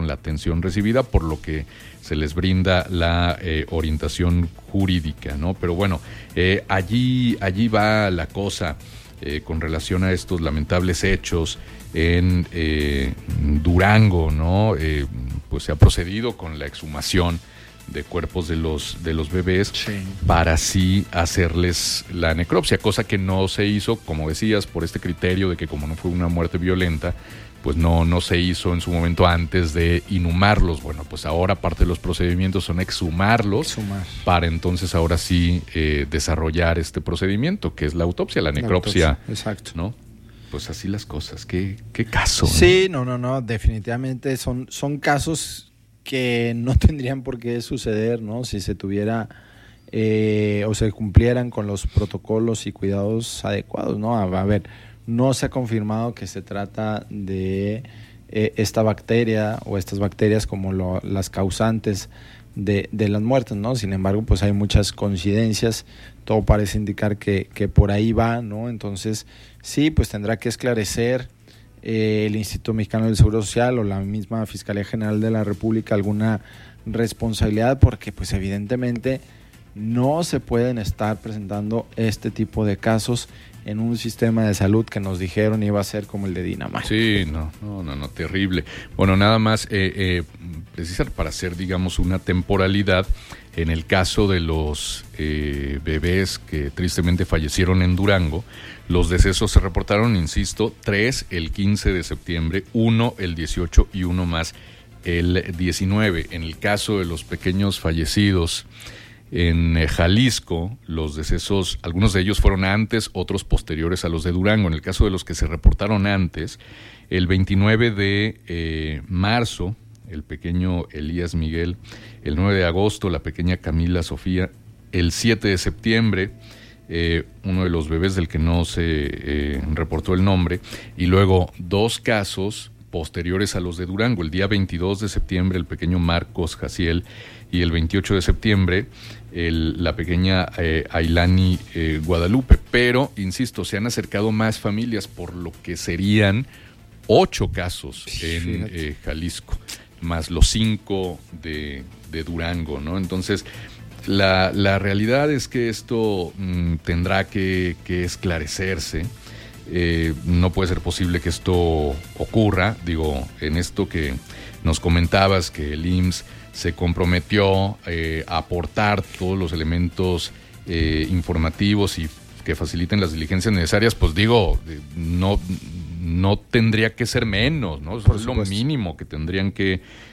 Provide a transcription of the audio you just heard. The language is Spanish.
con la atención recibida, por lo que se les brinda la orientación jurídica, ¿no? Pero bueno, allí va la cosa con relación a estos lamentables hechos en Durango, ¿no? Pues se ha procedido con la exhumación de cuerpos de los bebés, sí, para así hacerles la necropsia, cosa que no se hizo, como decías, por este criterio de que como no fue una muerte violenta, pues no se hizo en su momento antes de inhumarlos. Bueno, pues ahora parte de los procedimientos son exhumarlos, para entonces ahora sí desarrollar este procedimiento, que es la autopsia, la necropsia. Exacto. ¿No? Pues así las cosas. ¿Qué caso? Sí, no, definitivamente son casos que no tendrían por qué suceder, ¿no? Si se tuviera o se cumplieran con los protocolos y cuidados adecuados, ¿no? A ver, no se ha confirmado que se trata de esta bacteria o estas bacterias como las causantes de las muertes, ¿no? Sin embargo, pues hay muchas coincidencias, todo parece indicar que por ahí va, ¿no? Entonces, sí, pues tendrá que esclarecer el Instituto Mexicano del Seguro Social o la misma Fiscalía General de la República alguna responsabilidad, porque pues evidentemente no se pueden estar presentando este tipo de casos en un sistema de salud que nos dijeron iba a ser como el de Dinamarca. Sí, no, terrible. Bueno, nada más precisar para hacer, digamos, una temporalidad. En el caso de los bebés que tristemente fallecieron en Durango, los decesos se reportaron, insisto, 3 el 15 de septiembre, 1 el 18 y 1 más el 19. En el caso de los pequeños fallecidos en Jalisco, los decesos, algunos de ellos fueron antes, otros posteriores a los de Durango. En el caso de los que se reportaron antes, el 29 de marzo, el pequeño Elías Miguel, el 9 de agosto, la pequeña Camila Sofía, el 7 de septiembre, uno de los bebés del que no se reportó el nombre, y luego 2 casos posteriores a los de Durango, el día 22 de septiembre, el pequeño Marcos Jaciel, y el 28 de septiembre, la pequeña Ailani Guadalupe. Pero, insisto, se han acercado más familias, por lo que serían 8 casos en Jalisco, más los 5 de Durango, ¿no? Entonces, la realidad es que esto tendrá que esclarecerse. No puede ser posible que esto ocurra. Digo, en esto que nos comentabas, que el IMSS se comprometió a aportar todos los elementos informativos y que faciliten las diligencias necesarias, pues digo, no tendría que ser menos, ¿no? Eso es lo mínimo que tendrían que